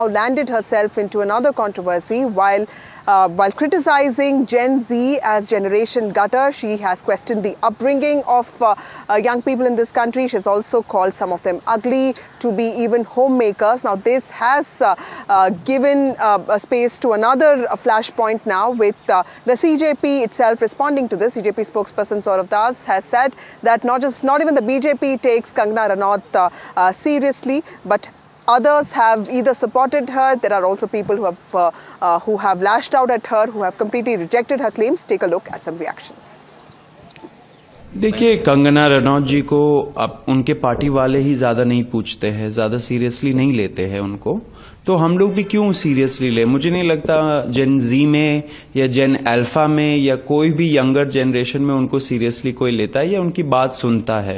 landed herself into another controversy while criticizing Gen Z as generation gutter. She has questioned the upbringing of young people in this country. She has also called some of them ugly, to be even homemakers. Now this has given a space to another flashpoint now with the CJP itself responding to this. CJP spokesperson Saurav Das has said that not even the BJP takes Kangana Ranaut seriously, but others have either supported her. There are also people who have lashed out at her, who have completely rejected her claims. Take a look at some reactions. देखिए, कंगना रनौत जी को अब उनके party वाले ही ज़्यादा नहीं पूछते हैं, ज़्यादा सीरियसली नहीं लेते हैं उनको, तो हम लोग भी क्यों सीरियसली ले। मुझे नहीं लगता जेन जी में या जेन अल्फा में या कोई भी यंगर जनरेशन में उनको सीरियसली कोई लेता है या उनकी बात सुनता है।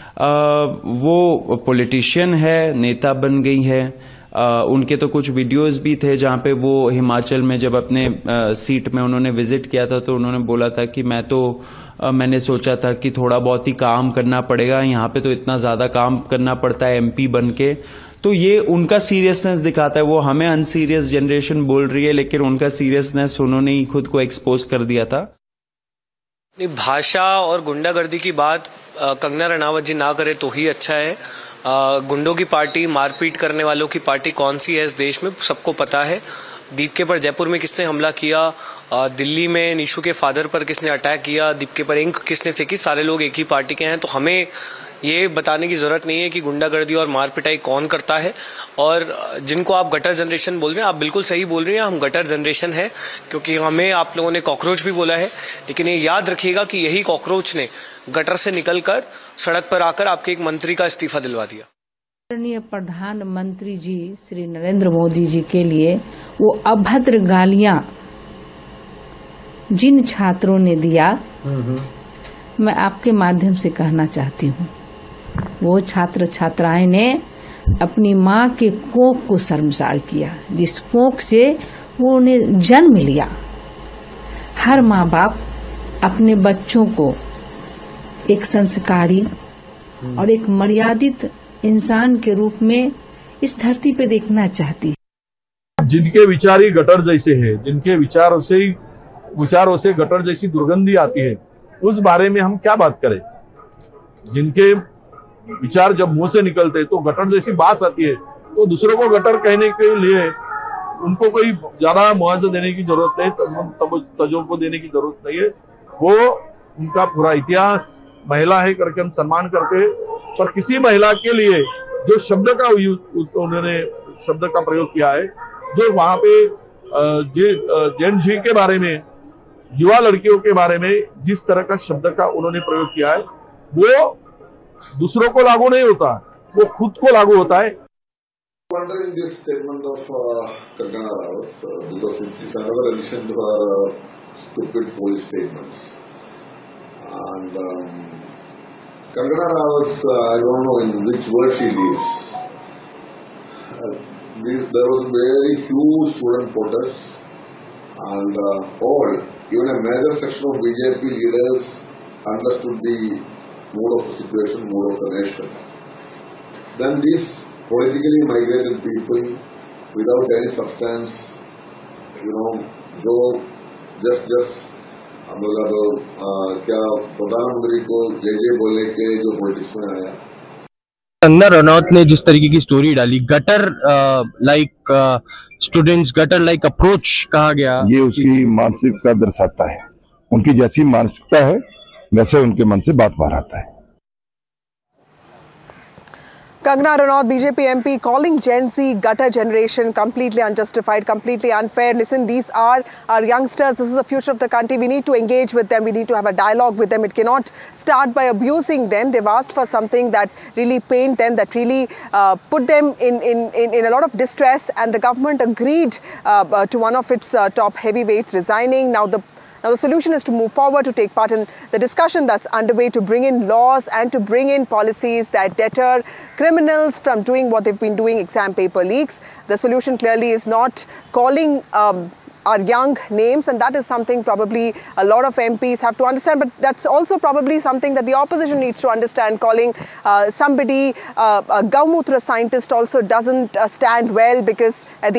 वो पॉलिटिशियन है, नेता बन गई है। उनके तो कुछ वीडियोस भी थे जहां पे वो हिमाचल में जब अपने सीट में उन्होंने विजिट किया था तो उन्होंने बोला था कि मैंने सोचा था कि थोड़ा बहुत ही काम करना पड़ेगा, यहाँ पे तो इतना ज्यादा काम करना पड़ता है एमपी बन के। तो ये उनका सीरियसनेस दिखाता है। वो हमें अनसीरियस जनरेशन बोल रही है, लेकिन उनका सीरियसनेस उन्होंने ही खुद को एक्सपोज कर दिया था। भाषा और गुंडागर्दी की बात कंगना रनावत जी ना करे तो ही अच्छा है। गुंडों की पार्टी, मारपीट करने वालों की पार्टी कौन सी है इस देश में सबको पता है। दीपके पर जयपुर में किसने हमला किया, दिल्ली में निशु के फादर पर किसने अटैक किया, दीपके पर इंक किसने फेंकी, सारे लोग एक ही पार्टी के हैं। तो हमें ये बताने की जरूरत नहीं है कि गुंडागर्दी और मारपिटाई कौन करता है। और जिनको आप गटर जनरेशन बोल रहे हैं, आप बिल्कुल सही बोल रहे हैं, हम गटर जनरेशन है, क्योंकि हमें आप लोगों ने कॉकरोच भी बोला है। लेकिन ये याद रखिएगा कि यही कॉकरोच ने गटर से निकलकर सड़क पर आकर आपके एक मंत्री का इस्तीफा दिलवा दिया। आदरणीय प्रधानमंत्री जी श्री नरेंद्र मोदी जी के लिए वो अभद्र गालियां जिन छात्रों ने दिया, मैं आपके माध्यम से कहना चाहती हूँ, वो छात्र छात्राएं ने अपनी माँ के कोख को शर्मसार किया, जिस कोख से वो उन्हें जन्म लिया। हर माँ बाप अपने बच्चों को एक संस्कारी और एक मर्यादित इंसान के रूप में इस धरती पे देखना चाहती है। जिनके विचार ही गटर जैसे हैं, जिनके विचारों से गटर जैसी दुर्गंधी आती है, उस बारे में हम क्या बात करें। जिनके विचार जब मुंह से निकलते तो गटर जैसी बात आती है, तो दूसरों को गटर कहने के लिए उनको कोई ज्यादा मुआवजा देने की जरूरत नहीं, तजुर्बा देने की जरूरत नहीं है। वो उनका पूरा इतिहास महिला है करके हम सम्मान करते हैं, पर किसी महिला के लिए जो उन्होंने शब्द का प्रयोग किया है, जो वहां पे जेन जी के बारे में, युवा लड़कियों के बारे में जिस तरह का शब्द का उन्होंने प्रयोग किया है, वो दूसरों को लागू नहीं होता, वो खुद को लागू होता है। Wondering this statement of Kangana Ranaut because it is another addition to her stupid, foolish statements. And Kangana Ranaut, I don't know in which world she lives. There was a very huge student protest, and even a major section of BJP leaders understood the mood of the situation, mood of the nation. Then these politically migrated people without any substance, जो just हम लोग क्या प्रधानमंत्री को जय बोलने के जो पॉलिटिक्स में आया। कंगना रनौत ने जिस तरीके की स्टोरी डाली, gutter like students, gutter like approach कहा गया, ये उसकी मानसिकता दर्शाता है। उनकी जैसी मानसिकता है वैसे उनके मन से बात बाहर आता है। Kangana Ranaut, BJP MP, calling Gen Z gutter generation completely unjustified, completely unfair. Listen, these are our youngsters. This is the future of the country. We need to engage with them. We need to have a dialogue with them. It cannot start by abusing them. They've asked for something that really pained them, that really put them in a lot of distress. And the government agreed to one of its top heavyweights resigning. Now the solution is to move forward, to take part in the discussion that's underway, to bring in laws and to bring in policies that deter criminals from doing what they've been doing, exam paper leaks. The solution clearly is not calling are young names, and that is something probably a lot of MPs have to understand. But that's also probably something that the opposition needs to understand. Calling somebody a Gaumutra scientist also doesn't stand well, because at the